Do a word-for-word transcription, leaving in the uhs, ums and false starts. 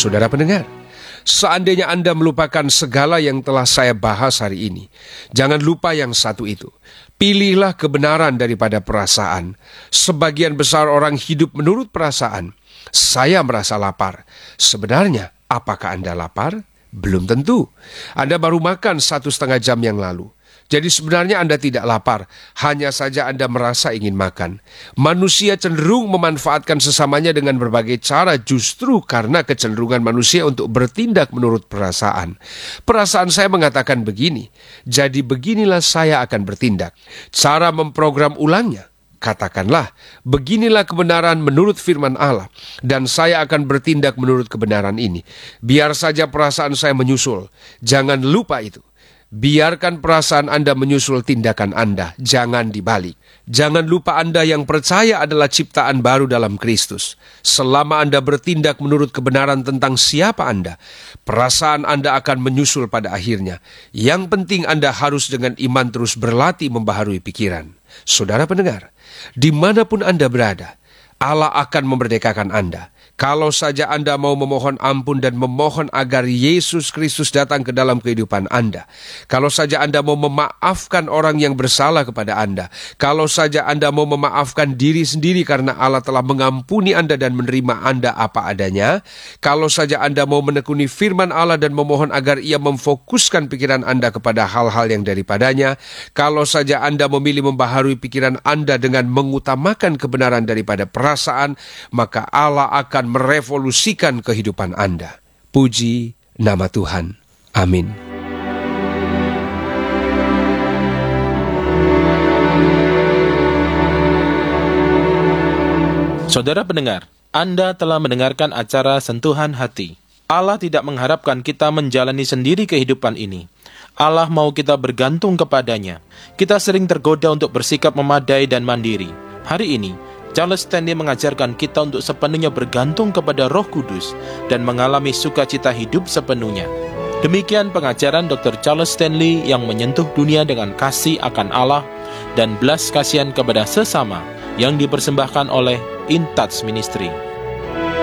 Saudara pendengar, seandainya Anda melupakan segala yang telah saya bahas hari ini, jangan lupa yang satu itu. Pilihlah kebenaran daripada perasaan. Sebagian besar orang hidup menurut perasaan. Saya merasa lapar. Sebenarnya, apakah Anda lapar? Belum tentu. Anda baru makan satu setengah jam yang lalu. Jadi sebenarnya Anda tidak lapar, hanya saja Anda merasa ingin makan. Manusia cenderung memanfaatkan sesamanya dengan berbagai cara justru karena kecenderungan manusia untuk bertindak menurut perasaan. Perasaan saya mengatakan begini, jadi beginilah saya akan bertindak. Cara memprogram ulangnya, katakanlah, beginilah kebenaran menurut firman Allah, dan saya akan bertindak menurut kebenaran ini. Biar saja perasaan saya menyusul, jangan lupa itu. Biarkan perasaan Anda menyusul tindakan Anda, jangan dibalik. Jangan lupa Anda yang percaya adalah ciptaan baru dalam Kristus. Selama Anda bertindak menurut kebenaran tentang siapa Anda, perasaan Anda akan menyusul pada akhirnya. Yang penting Anda harus dengan iman terus berlatih membaharui pikiran. Saudara pendengar, dimanapun Anda berada, Allah akan memerdekakan Anda. Kalau saja Anda mau memohon ampun dan memohon agar Yesus Kristus datang ke dalam kehidupan Anda. Kalau saja Anda mau memaafkan orang yang bersalah kepada Anda. Kalau saja Anda mau memaafkan diri sendiri karena Allah telah mengampuni Anda dan menerima Anda apa adanya. Kalau saja Anda mau menekuni firman Allah dan memohon agar Ia memfokuskan pikiran Anda kepada hal-hal yang daripadanya. Kalau saja Anda memilih membaharui pikiran Anda dengan mengutamakan kebenaran daripada perasaan, maka Allah akan merevolusikan kehidupan Anda. Puji nama Tuhan. Amin. Saudara pendengar, Anda telah mendengarkan acara Sentuhan Hati. Allah tidak mengharapkan kita menjalani sendiri kehidupan ini. Allah mau kita bergantung kepadanya. Kita sering tergoda untuk bersikap memadai dan mandiri. Hari ini, Charles Stanley mengajarkan kita untuk sepenuhnya bergantung kepada Roh Kudus dan mengalami sukacita hidup sepenuhnya. Demikian pengajaran doktor Charles Stanley yang menyentuh dunia dengan kasih akan Allah dan belas kasihan kepada sesama yang dipersembahkan oleh In Touch Ministry.